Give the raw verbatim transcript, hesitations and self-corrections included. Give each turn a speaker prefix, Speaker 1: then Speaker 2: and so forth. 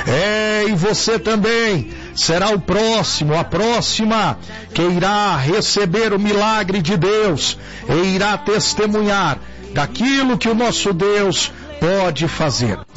Speaker 1: É, e você também será o próximo, a próxima que irá receber o milagre de Deus e irá testemunhar daquilo que o nosso Deus pode fazer.